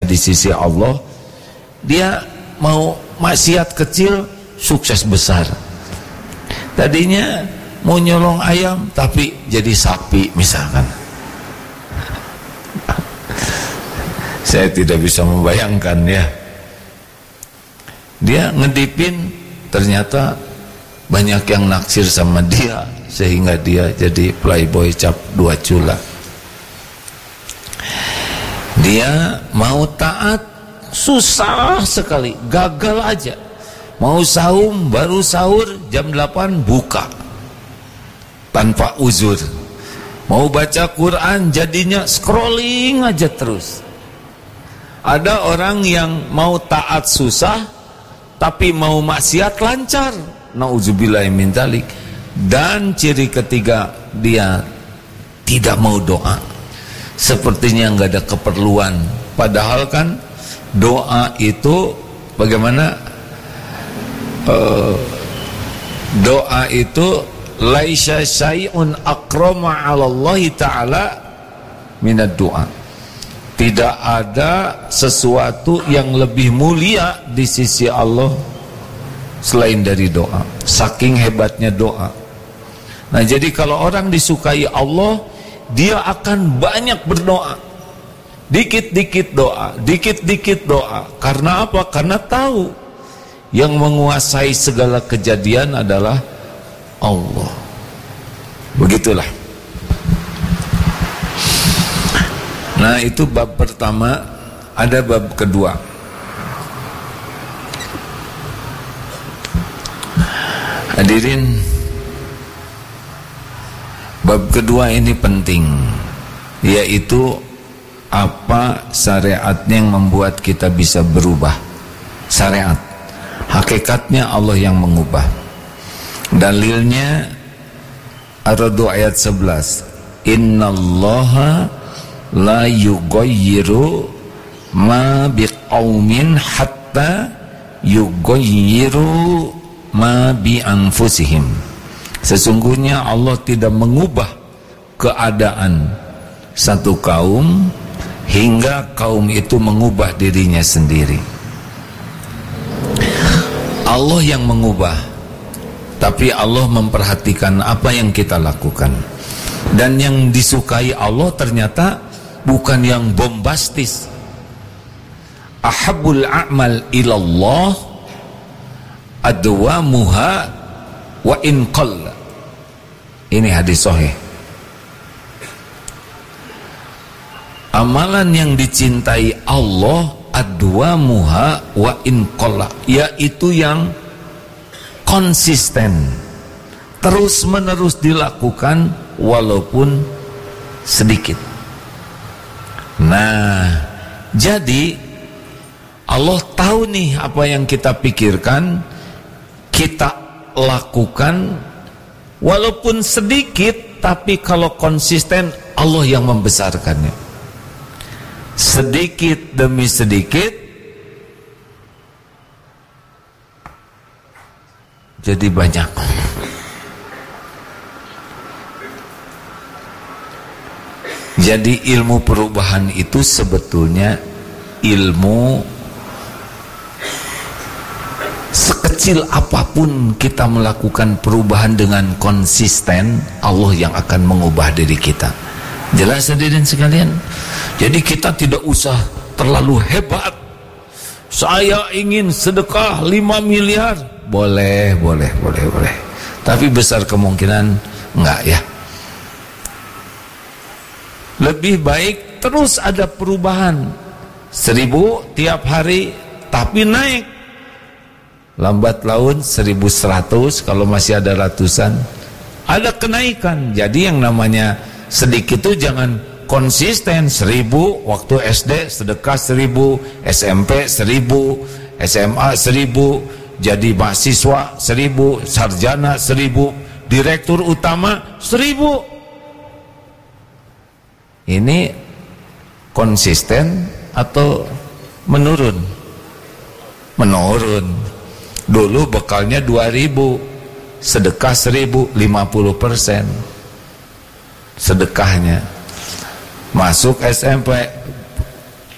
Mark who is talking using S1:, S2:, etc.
S1: di sisi Allah, dia mau maksiat kecil sukses besar. Tadinya mau nyolong ayam tapi jadi sapi misalkan. Saya tidak bisa membayangkan ya. Dia ngedipin, ternyata banyak yang naksir sama dia sehingga dia jadi playboy cap 2 cula. Dia mau taat susah sekali, gagal aja. Mau saum, baru sahur jam 8 buka tanpa uzur. Mau baca Quran jadinya scrolling aja terus. Ada orang yang mau taat susah tapi mau maksiat lancar. Nauzubillahi min dzalik. Dan ciri ketiga, dia tidak mau doa. Sepertinya nggak ada keperluan. Padahal kan doa itu bagaimana? Doa itu laisa syai'un akrama 'ala Allah taala minad doa. Tidak ada sesuatu yang lebih mulia di sisi Allah selain dari doa. Saking hebatnya doa. Nah, jadi kalau orang disukai Allah, dia akan banyak berdoa. Dikit-dikit doa, dikit-dikit doa. Karena apa? Karena tahu yang menguasai segala kejadian adalah Allah. Begitulah. Nah, itu bab pertama. Ada bab kedua. Hadirin, bab kedua ini penting, yaitu apa syariatnya yang membuat kita bisa berubah. Syariat, hakikatnya Allah yang mengubah. Dalilnya Ar-Ra'd ayat 11. Innallaha la yughayyiru ma biqaumin hatta yughayyiru ma bi anfusihim. Sesungguhnya Allah tidak mengubah keadaan satu kaum hingga kaum itu mengubah dirinya sendiri. Allah yang mengubah, tapi Allah memperhatikan apa yang kita lakukan. Dan yang disukai Allah ternyata bukan yang bombastis. Ahabbul a'mal ilallah adwamuha wa in qalla. Ini hadis sahih. Amalan yang dicintai Allah adwamuha wa in qalla, yaitu yang konsisten, terus menerus dilakukan walaupun sedikit. Nah, jadi Allah tahu nih apa yang kita pikirkan, kita lakukan walaupun sedikit, tapi kalau konsisten Allah yang membesarkannya. Sedikit demi sedikit jadi banyak. Jadi ilmu perubahan itu sebetulnya ilmu sekecil apapun kita melakukan perubahan dengan konsisten, Allah yang akan mengubah diri kita. Jelas hadirin sekalian? Jadi kita tidak usah terlalu hebat. Saya ingin sedekah 5 miliar. Boleh. Tapi besar kemungkinan enggak ya. Lebih baik terus ada perubahan. 1000 tiap hari tapi naik. Lambat laun 1100, kalau masih ada ratusan, ada kenaikan. Jadi yang namanya sedikit itu jangan konsisten. 1000 waktu SD sedekah 1000, SMP 1000, SMA 1000, jadi mahasiswa 1000, sarjana 1000, direktur utama 1000. Ini konsisten atau menurun? Menurun. Dulu bekalnya 2000, sedekah 1000, 50% sedekahnya. Masuk SMP